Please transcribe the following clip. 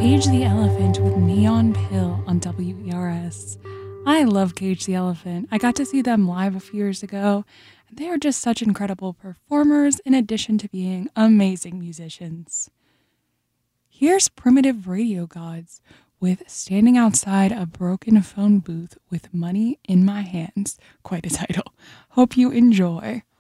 Cage the Elephant with Neon Pill on WERS. I love Cage the Elephant. I got to see them live a few years ago, and they are just such incredible performers in addition to being amazing musicians. Here's Primitive Radio Gods with Standing Outside a Broken Phone Booth with Money in My Hands. Quite a title. Hope you enjoy.